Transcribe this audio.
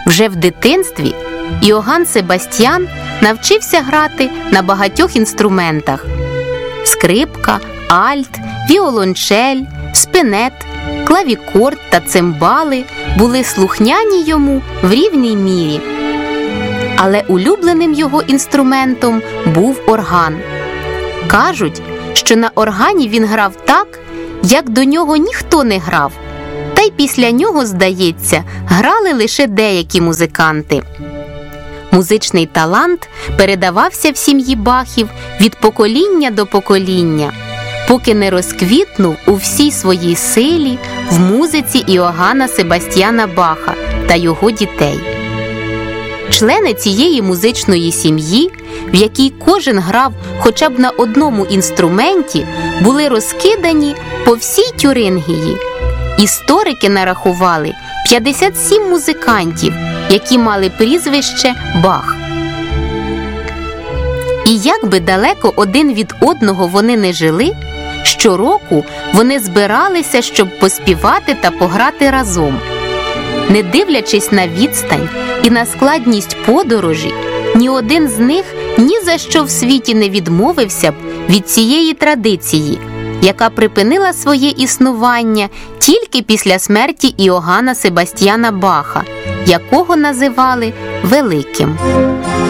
Вже в дитинстві Іоганн Себастьян навчився грати на багатьох інструментах: скрипка, альт, віолончель, спинет, клавікорд та цимбали були слухняні йому в рівній мірі. Але улюбленим його інструментом був орган. Кажуть, що на органі він грав так, як до нього ніхто не грав. Та й після нього, здається, грали лише деякі музиканти. Музичний талант передавався в сім'ї Бахів від покоління до покоління, поки не розквітнув у всій своїй силі в музиці Іоганна Себастьяна Баха та його дітей. Члени цієї музичної сім'ї, в якій кожен грав хоча б на одному інструменті, були розкидані по всій Тюрингії. Історики нарахували 57 музикантів, які мали прізвище Бах. І як би далеко один від одного вони не жили, щороку вони збиралися, щоб поспівати та пограти разом. Не дивлячись на відстань і на складність подорожі, ні один з них ні за що в світі не відмовився б від цієї традиції, яка припинила своє існування тільки після смерті Іоганна Себастьяна Баха, якого називали Великим.